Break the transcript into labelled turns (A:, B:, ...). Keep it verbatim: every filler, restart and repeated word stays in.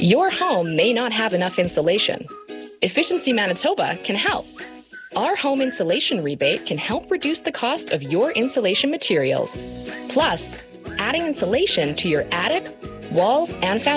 A: Your home may not have enough insulation. Efficiency Manitoba can help. Our home insulation rebate can help reduce the cost of your insulation materials. Plus, adding insulation to your attic, walls, and foundation